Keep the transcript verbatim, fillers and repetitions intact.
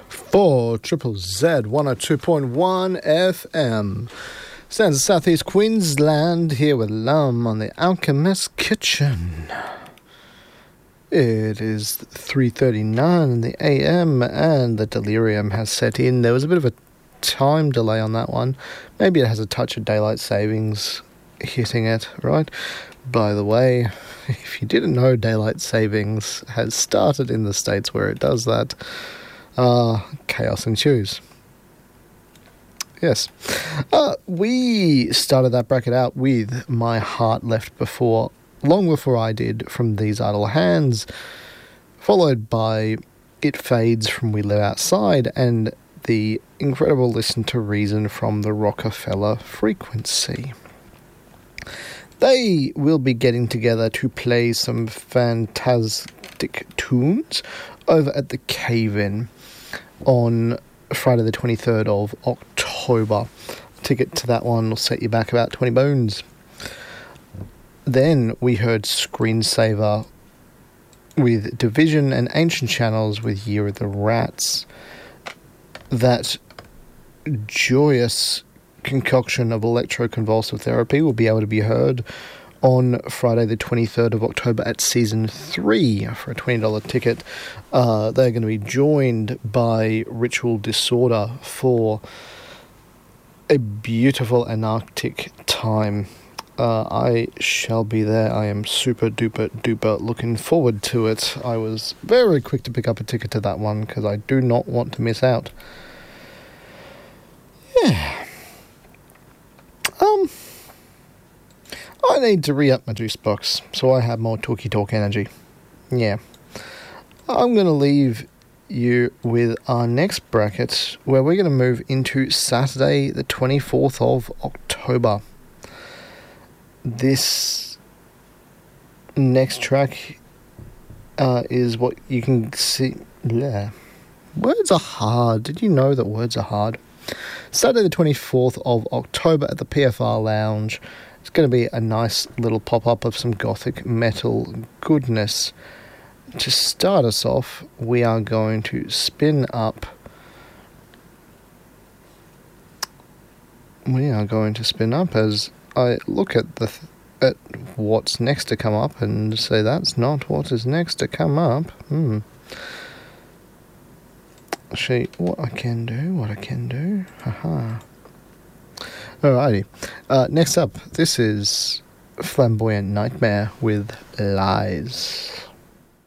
four Triple Z one oh two point one F M. Stands in Southeast Queensland, here with Lum on the Alchemist Kitchen. It is three thirty-nine in the A M and the delirium has set in. There was a bit of a time delay on that one. Maybe it has a touch of daylight savings hitting it, right? By the way, if you didn't know, daylight savings has started in the states where it does that. Uh, chaos ensues. Yes. Uh, we started that bracket out with My Heart Left Before, long before I did, from These Idle Hands, followed by It Fades from We Live Outside, and the incredible Listen to Reason from the Rockefeller Frequency. They will be getting together to play some fantastic tunes over at the Cave-In on Friday the twenty-third of October. A ticket to that one will set you back about twenty bones. Then we heard Screensaver with Division and Ancient Channels with Year of the Rats. That joyous concoction of electroconvulsive therapy will be able to be heard on Friday the twenty-third of October at Season three for a twenty dollars ticket. Uh, they're going to be joined by Ritual Disorder for a beautiful anarctic time. Uh, I shall be there. I am super duper duper looking forward to it. I was very quick to pick up a ticket to that one because I do not want to miss out. Yeah. Um... I need to re-up my juice box, so I have more talky talk energy. Yeah. I'm going to leave you with our next bracket, where we're going to move into Saturday, the twenty-fourth of October. This next track uh, is what you can see... Yeah. Words are hard. Did you know that words are hard? Saturday, the twenty-fourth of October at the P F R Lounge. It's going to be a nice little pop-up of some gothic metal goodness. To start us off, we are going to spin up... We are going to spin up as I look at the th- at what's next to come up and say that's not what is next to come up. Hmm. See what I can do, what I can do. Haha. Alrighty. Uh, next up, this is Flamboyant Nightmare with Lies.